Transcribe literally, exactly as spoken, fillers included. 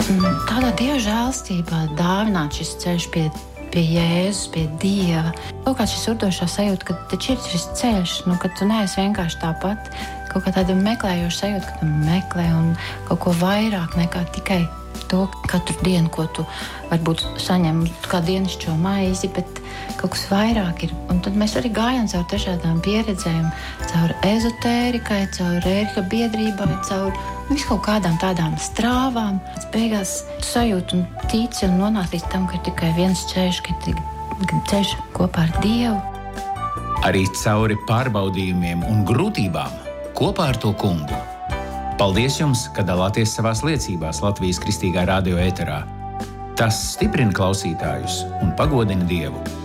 Tādā Dieva žēlstībā dāvināt šis ceļš pie, pie Jēzus, pie Dieva. Kaut kā šis urdošā sajūta, ka taču ir šis ceļš, nu, ka tu neesi vienkārši tāpat. Kaut kā tāda meklējoša sajūta, ka tu meklē un kaut ko vairāk nekā tikai to katru dienu, ko tu varbūt saņem kā dienišķo maizi, bet kaut kas vairāk ir. Un tad mēs arī gājām caur dažādām pieredzēm, caur ezotērikai, caur ērika biedrībai, caur visu kaut kādām tādām strāvām. Beigās tu sajūti un tici un nonāk līdz tam, ka ir tikai viens ceļš, ka ir ceļš kopā ar Dievu. Arī cauri pārbaudījumiem un grūtībām kopā ar to kungu. Paldies jums, ka dalāties savās liecībās Latvijas Kristīgā radio ēterā. Tas stiprina klausītājus un pagodina Dievu.